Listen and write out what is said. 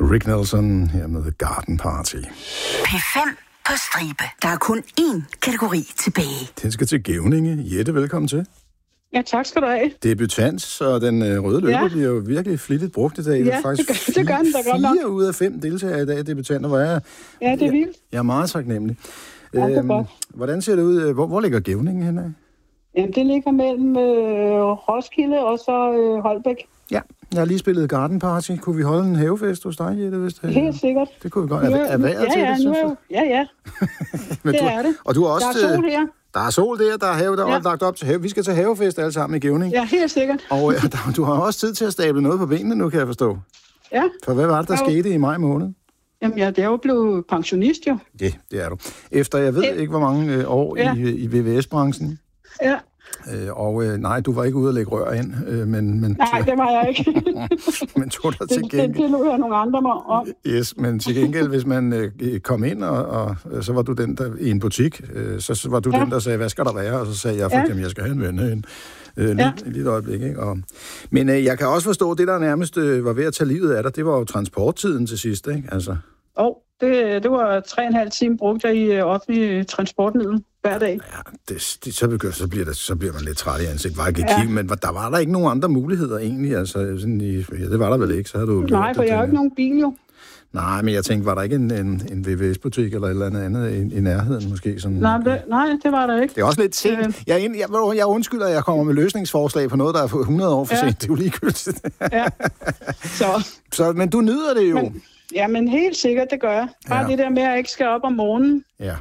Rick Nelson her med Garden Party. P5 på stribe. Der er kun én kategori tilbage. Den skal til Gævninge. Jette, velkommen til. Ja, tak skal du have. Debutant, og den røde løber bliver jo virkelig flittigt brugt i dag. Ja, faktisk det gør den da godt nok. 4 ud af 5 deltagere i dag debutanter, hvor jeg Ja, det er vildt. jeg er meget taknemmelig. Ja, det er godt. Hvordan ser det ud? Hvor ligger Gævningen henne? Jamen, det ligger mellem Roskilde og så Holbæk. Ja, jeg har lige spillet Garden Party. Kunne vi holde en havefest hos dig, Jette? Hvis det... Helt sikkert. Det kunne vi godt. Er vejret til det, synes du? Ja. Men det er det. Og du har også, der er sol her. Der er sol der er have, der er lagt op til have. Vi skal til havefest alle sammen i Gævning. Ja, helt sikkert. Og du har også tid til at stable noget på benene nu, kan jeg forstå. Ja. For hvad var det, der skete i maj måned? Jamen, det er jo blevet pensionist, jo. Ja, det er du. Efter, jeg ved ikke, hvor mange år i VVS-branchen. Ja. Nej, du var ikke ude at lægge rør ind, men Nej, det var jeg ikke. men tog dig til gengæld. Det lå jeg nogle andre mig om. Yes, men til gengæld, hvis man kom ind, og så var du den, der i en butik, så var du den, der sagde, hvad skal der være? Og så sagde jeg, jamen, jeg skal have en ven ind. Lige et øjeblik, ikke? Men jeg kan også forstå, det der nærmest var ved at tage livet af dig, det var jo transporttiden til sidst, ikke? Altså. Det var 3,5 timer brugt jeg i offentlig transportmiddel hver dag. Ja, så bliver man lidt træt i ansigt. Men der var der ikke nogen andre muligheder egentlig? Altså, det var der vel ikke? Så havde du Nej, for jeg har jo ikke nogen bil jo. Nej, men jeg tænkte, var der ikke en VVS-butik eller et eller andet i nærheden måske? Sådan, nej, det var der ikke. Det er også lidt sent. Jeg undskylder, at jeg kommer med løsningsforslag på noget, der er 100 år for sent. Det er jo ligegyldigt. Ja. Så, men du nyder det jo. Men helt sikkert, det gør jeg. Bare det der med, at jeg ikke skal op om morgenen. Ja.